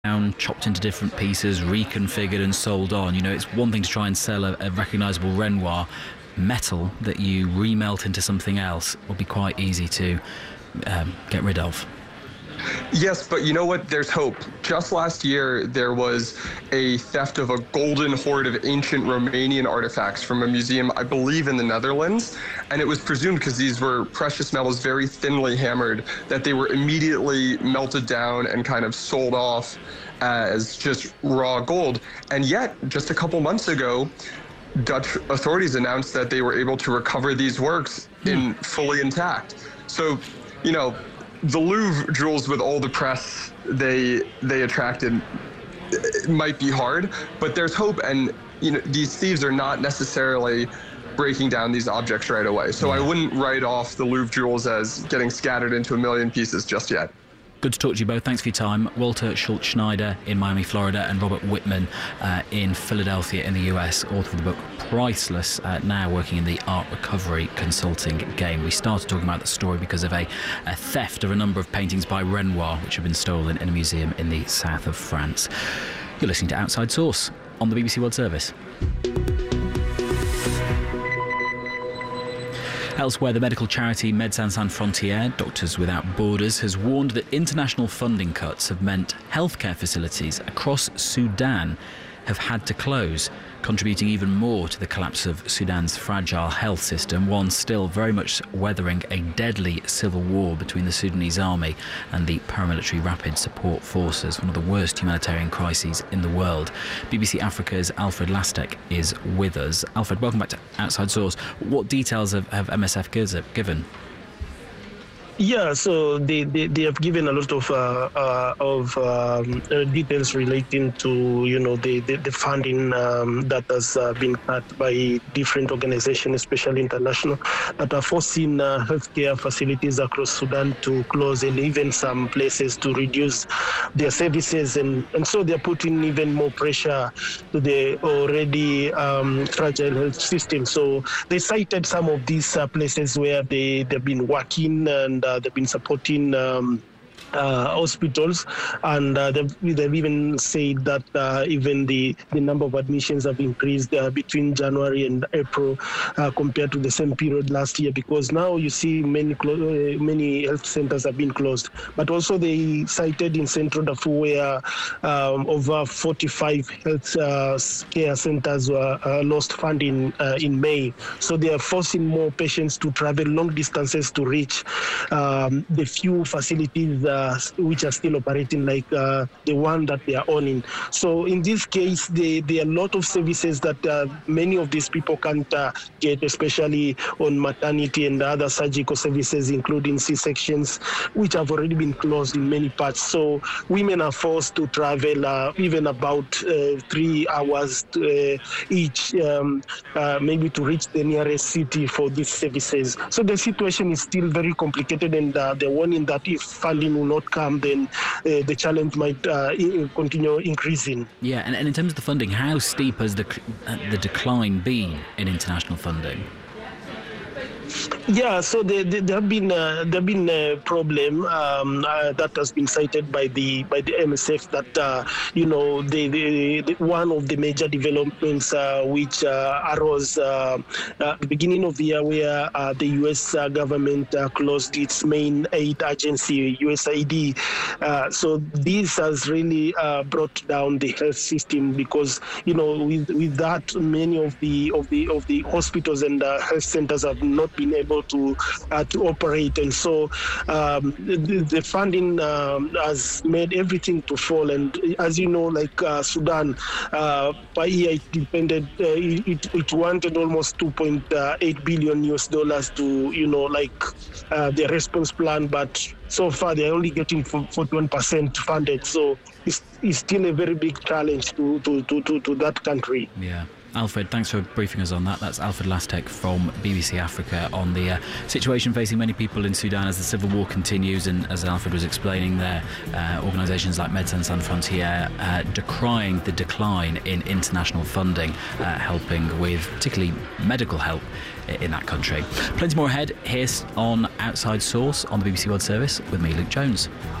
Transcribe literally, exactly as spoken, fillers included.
down, chopped into different pieces, reconfigured and sold on. You know, it's one thing to try and sell a, a recognisable Renoir. Metal that you remelt into something else will be quite easy to um, get rid of. Yes, but you know what? There's hope. Just last year, there was a theft of a golden hoard of ancient Romanian artifacts from a museum, I believe, in the Netherlands. And it was presumed, because these were precious metals very thinly hammered, that they were immediately melted down and kind of sold off as just raw gold. And yet, just a couple months ago, Dutch authorities announced that they were able to recover these works in fully intact. So, you know, the Louvre jewels, with all the press they they attracted, it might be hard, but there's hope. And you know, these thieves are not necessarily breaking down these objects right away. So I wouldn't write off the Louvre jewels as getting scattered into a million pieces just yet. Good to talk to you both. Thanks for your time. Walter Schultz-Schneider in Miami, Florida, and Robert Whitman uh, in Philadelphia in the U S, author of the book Priceless, uh, now working in the art recovery consulting game. We started talking about the story because of a, a theft of a number of paintings by Renoir, which have been stolen in a museum in the south of France. You're listening to Outside Source on the B B C World Service. Elsewhere, the medical charity Médecins Sans Frontières, Doctors Without Borders, has warned that international funding cuts have meant healthcare facilities across Sudan have had to close, contributing even more to the collapse of Sudan's fragile health system, one still very much weathering a deadly civil war between the Sudanese army and the paramilitary Rapid Support Forces, one of the worst humanitarian crises in the world. B B C Africa's Alfred Lastek is with us. Alfred, welcome back to Outside Source. What details have, have M S F given? Yeah, so they, they, they have given a lot of uh, uh, of um, uh, details relating to, you know, the, the, the funding um, that has uh, been cut by different organizations, especially international, that are forcing uh, healthcare facilities across Sudan to close, and even some places to reduce their services. And, and so they're putting even more pressure to the already um, fragile health system. So they cited some of these uh, places where they, they've been working and Uh, they've been supporting um, uh, hospitals, and uh, they've, they've even said that uh, even the, the number of admissions have increased uh, between January and April uh, compared to the same period last year, because now you see many clo- uh, many health centers have been closed. But also they cited in Central Darfur where um, over forty-five health uh, care centers were uh, lost funding uh, in May. So they are forcing more patients to travel long distances to reach um, the few facilities uh, which are still operating, like uh, the one that they are owning. So in this case, they, there are a lot of services that uh, many of these people can't uh, get, especially on maternity and other surgical services, including C-sections, which have already been closed in many parts. So women are forced to travel uh, even about uh, three hours to, uh, each, um, uh, maybe to reach the nearest city for these services. So the situation is still very complicated, and uh, they're warning that if funding will not come, then uh, the challenge might uh, continue increasing. Yeah, and, and in terms of the funding, how steep has the uh, the decline been in international funding? Yeah, so there, there, there have been uh, there have been a problem um, uh, that has been cited by the by the M S F that uh, you know the, the, the one of the major developments uh, which uh, arose uh, at the beginning of the year, where uh, the U S uh, government uh, closed its main aid agency, U S A I D. Uh, so this has really uh, brought down the health system, because you know with with that, many of the of the of the hospitals and uh, health centers have not been able to uh, to operate, and so um, the, the funding um, has made everything to fall. And as you know, like uh, Sudan, uh, per year it depended, uh, it, it wanted almost two point eight billion U S dollars to, you know, like uh, the response plan, but so far they're only getting forty-one percent funded. So it's, it's still a very big challenge to to, to, to, to that country. Yeah. Alfred, thanks for briefing us on that. That's Alfred Lastek from B B C Africa on the uh, situation facing many people in Sudan as the civil war continues. And as Alfred was explaining there, uh, organisations like Médecins Sans Frontières uh, decrying the decline in international funding, uh, helping with particularly medical help in that country. Plenty more ahead here on Outside Source on the B B C World Service with me, Luke Jones.